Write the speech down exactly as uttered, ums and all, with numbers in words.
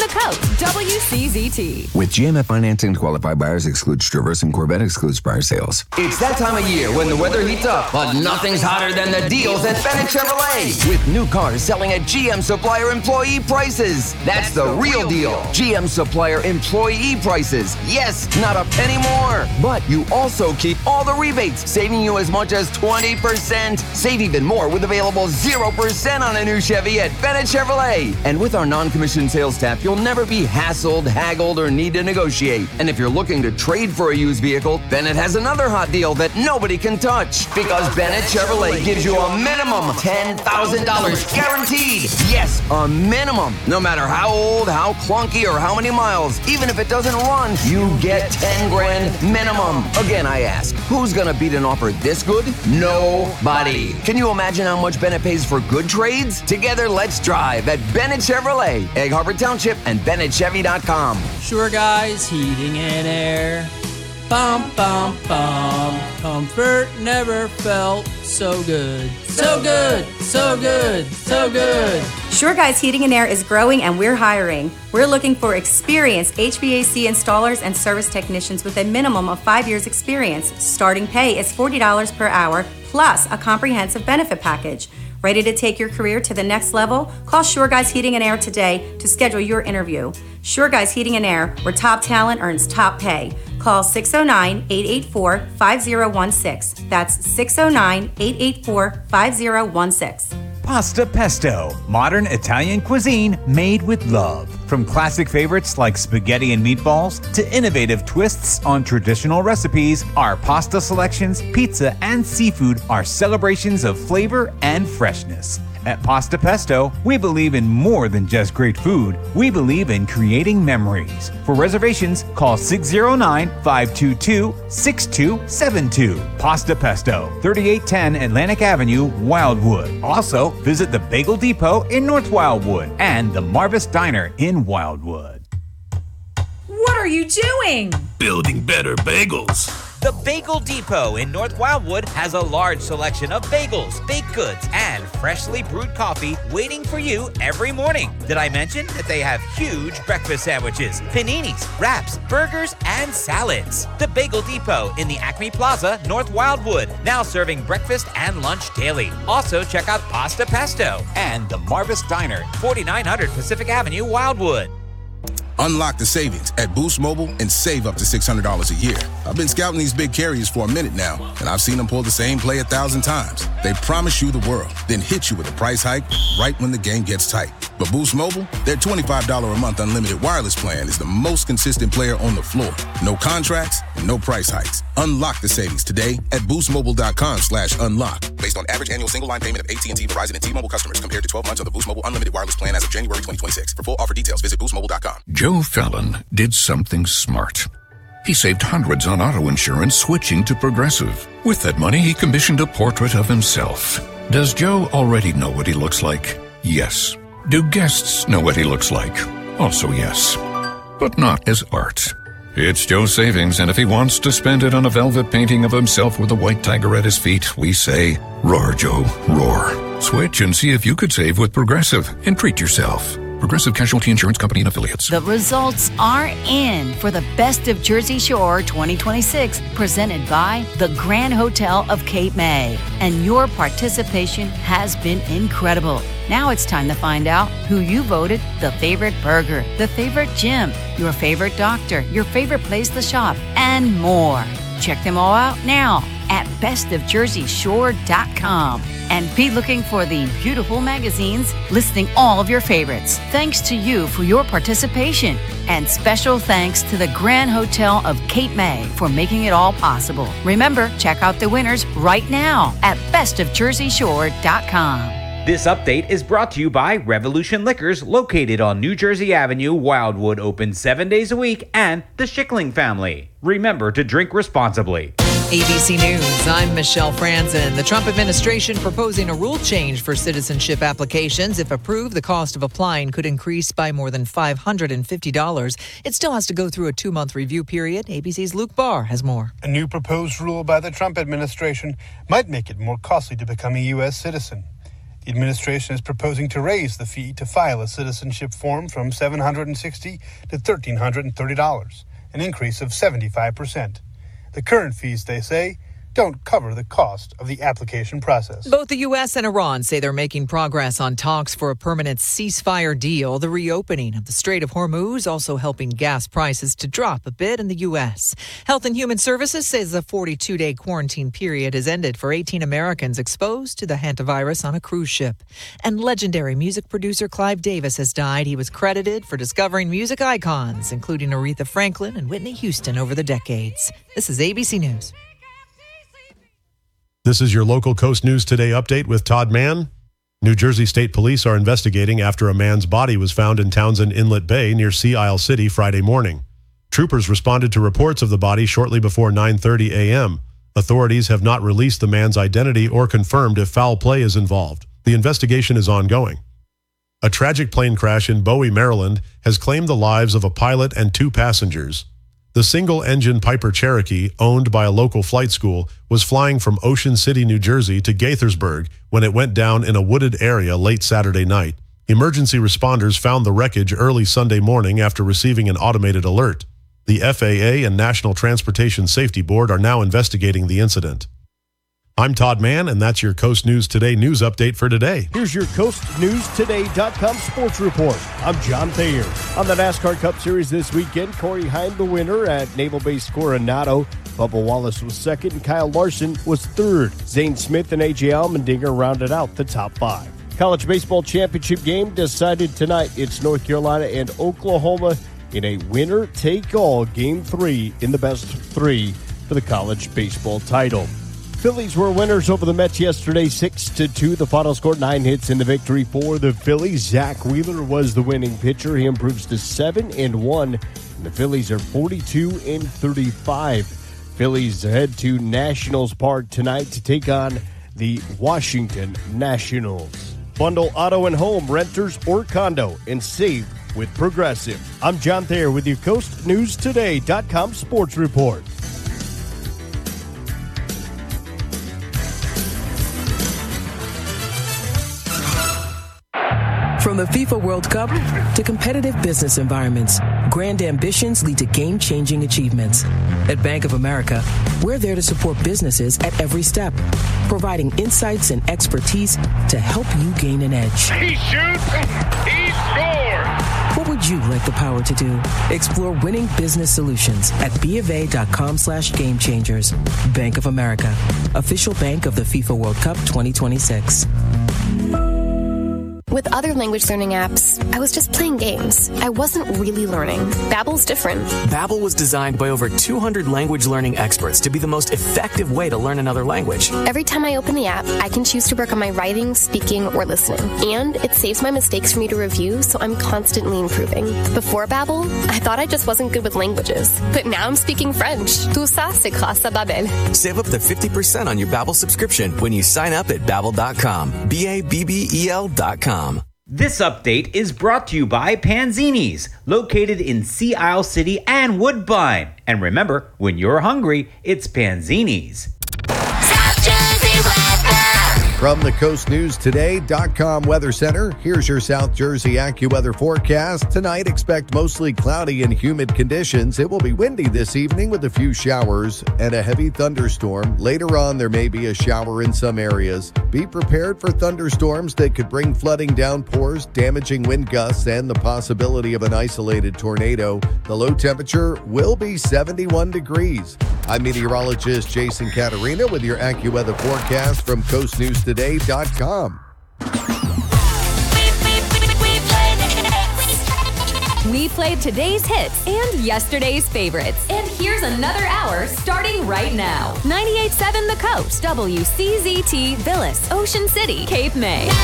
the coast, W C Z T. With G M F financing to qualified buyers excludes Traverse and Corvette excludes prior sales. It's that time of year when the weather heats up, but nothing's hotter than the deals at Bennett Chevrolet. With new cars selling at G M Supplier employee prices. That's the real deal. G M Supplier employee prices. Yes, not a penny more. But you also keep all the rebates, saving you as much as twenty percent. Save even more with available zero percent on a new Chevy at Bennett Chevrolet. And with our non-commissioned sales staff, you'll never be hassled, haggled, or need to negotiate. And if you're looking to trade for a used vehicle, Bennett has another hot deal that nobody can touch. Because Bennett Chevrolet gives you a minimum ten thousand dollars guaranteed. Yes, a minimum. No matter how old, how clunky, or how many miles, even if it doesn't run, you get ten grand minimum. Again, I ask, who's gonna beat an offer this good? Nobody. Can you imagine how much Bennett pays for good trades? Together, let's drive at Bennett Chevrolet, Egg Harbor Township, and Bennett Chevy dot com. Sure Guys Heating and Air. Bum, bum, bum. Comfort never felt so good. So good, so good, so good. Sure Guys Heating and Air is growing and we're hiring. We're looking for experienced H V A C installers and service technicians with a minimum of five years experience. Starting pay is forty dollars per hour plus a comprehensive benefit package. Ready to take your career to the next level? Call Sure Guys Heating and Air today to schedule your interview. Sure Guys Heating and Air, where top talent earns top pay. Call six oh nine, eight eight four, five oh one six. That's six oh nine, eight eight four, five oh one six. Pasta Pesto, modern Italian cuisine made with love. From classic favorites like spaghetti and meatballs to innovative twists on traditional recipes, our pasta selections, pizza, and seafood are celebrations of flavor and freshness. At Pasta Pesto, we believe in more than just great food. We believe in creating memories. For reservations, call six oh nine, five two two, six two seven two. Pasta Pesto, thirty-eight ten Atlantic Avenue, Wildwood. Also, visit the Bagel Depot in North Wildwood and the Marvis Diner in Wildwood. What are you doing? Building better bagels. The Bagel Depot in North Wildwood has a large selection of bagels, baked goods, and freshly brewed coffee waiting for you every morning. Did I mention that they have huge breakfast sandwiches, paninis, wraps, burgers, and salads? The Bagel Depot in the Acme Plaza, North Wildwood, now serving breakfast and lunch daily. Also, check out Pasta Pesto and the Marvis Diner, forty-nine hundred Pacific Avenue, Wildwood. Unlock the savings at Boost Mobile and save up to six hundred dollars a year. I've been scouting these big carriers for a minute now, and I've seen them pull the same play a thousand times. They promise you the world, then hit you with a price hike right when the game gets tight. But Boost Mobile, their twenty-five dollars a month unlimited wireless plan is the most consistent player on the floor. No contracts, no price hikes. Unlock the savings today at boostmobile.com slash unlock. Based on average annual single line payment of A T and T, Verizon, and T-Mobile customers compared to twelve months of the Boost Mobile unlimited wireless plan as of January twenty twenty-six. For full offer details, visit boost mobile dot com. Joe Fallon did something smart. He saved hundreds on auto insurance switching to Progressive. With that money, he commissioned a portrait of himself. Does Joe already know what he looks like? Yes. Do guests know what he looks like? Also yes. But not as art. It's Joe's savings, and if he wants to spend it on a velvet painting of himself with a white tiger at his feet, we say, roar, Joe, roar. Switch and see if you could save with Progressive and treat yourself. Progressive Casualty Insurance Company and Affiliates. The results are in for the Best of Jersey Shore twenty twenty-six, presented by the Grand Hotel of Cape May. And your participation has been incredible. Now it's time to find out who you voted the favorite burger, the favorite gym, your favorite doctor, your favorite place to shop, and more. Check them all out now at best of jersey shore dot com. And be looking for the beautiful magazines listing all of your favorites. Thanks to you for your participation. And special thanks to the Grand Hotel of Cape May for making it all possible. Remember, check out the winners right now at best of jersey shore dot com. This update is brought to you by Revolution Liquors, located on New Jersey Avenue, Wildwood, open seven days a week, and the Schickling family. Remember to drink responsibly. A B C News, I'm Michelle Franzen. The Trump administration proposing a rule change for citizenship applications. If approved, the cost of applying could increase by more than five hundred fifty dollars. It still has to go through a two-month review period. A B C's Luke Barr has more. A new proposed rule by the Trump administration might make it more costly to become a U S citizen. The administration is proposing to raise the fee to file a citizenship form from seven hundred sixty dollars to one thousand three hundred thirty dollars, an increase of seventy-five percent. The current fees, they say, don't cover the cost of the application process. Both the U S and Iran say they're making progress on talks for a permanent ceasefire deal. The reopening of the Strait of Hormuz also helping gas prices to drop a bit in the U S. Health and Human Services says the forty-two day quarantine period has ended for eighteen Americans exposed to the hantavirus on a cruise ship. And legendary music producer Clive Davis has died. He was credited for discovering music icons, including Aretha Franklin and Whitney Houston over the decades. This is A B C News. This is your local Coast News Today update with Todd Mann. New Jersey State Police are investigating after a man's body was found in Townsend Inlet Bay near Sea Isle City Friday morning. Troopers responded to reports of the body shortly before nine thirty a.m. Authorities have not released the man's identity or confirmed if foul play is involved. The investigation is ongoing. A tragic plane crash in Bowie, Maryland, has claimed the lives of a pilot and two passengers. The single-engine Piper Cherokee, owned by a local flight school, was flying from Ocean City, New Jersey to Gaithersburg when it went down in a wooded area late Saturday night. Emergency responders found the wreckage early Sunday morning after receiving an automated alert. The F A A and National Transportation Safety Board are now investigating the incident. I'm Todd Mann, and that's your Coast News Today news update for today. Here's your Coast News Today dot com sports report. I'm John Thayer. On the NASCAR Cup Series this weekend, Corey Heim the winner at Naval Base Coronado. Bubba Wallace was second, and Kyle Larson was third. Zane Smith and A J Allmendinger rounded out the top five. College baseball championship game decided tonight. It's North Carolina and Oklahoma in a winner-take-all game three in the best of three for the college baseball title. Phillies were winners over the Mets yesterday, six to two. The final score, nine hits in the victory for the Phillies. Zach Wheeler was the winning pitcher. He improves to seven and one. And the Phillies are forty-two and thirty-five. Phillies head to Nationals Park tonight to take on the Washington Nationals. Bundle auto and home, renters or condo, and save with Progressive. I'm John Thayer with your Coast News Today dot com sports report. From the FIFA World Cup to competitive business environments, grand ambitions lead to game-changing achievements. At Bank of America, we're there to support businesses at every step, providing insights and expertise to help you gain an edge. He shoots, he scores! What would you like the power to do? Explore winning business solutions at BofA.com slash game changers. Bank of America, official bank of the FIFA World Cup twenty twenty-six. With other language learning apps, I was just playing games. I wasn't really learning. Babbel's different. Babbel was designed by over two hundred language learning experts to be the most effective way to learn another language. Every time I open the app, I can choose to work on my writing, speaking, or listening. And it saves my mistakes for me to review, so I'm constantly improving. Before Babbel, I thought I just wasn't good with languages. But now I'm speaking French. Tout ça, c'est grâce à Babbel. Save up to fifty percent on your Babbel subscription when you sign up at Babbel dot com. B A B B E L dot com. This update is brought to you by Panzini's, located in Sea Isle City and Woodbine. And remember, when you're hungry, it's Panzini's. From the Coast News Today dot com Weather Center, here's your South Jersey AccuWeather forecast. Tonight, expect mostly cloudy and humid conditions. It will be windy this evening with a few showers and a heavy thunderstorm. Later on, there may be a shower in some areas. Be prepared for thunderstorms that could bring flooding downpours, damaging wind gusts, and the possibility of an isolated tornado. The low temperature will be seventy-one degrees. I'm meteorologist Jason Caterina with your AccuWeather forecast from Coast News Today dot com. We played today's hits and yesterday's favorites. And here's another hour starting right now. ninety-eight point seven The Coast, W C Z T, Villas, Ocean City, Cape May.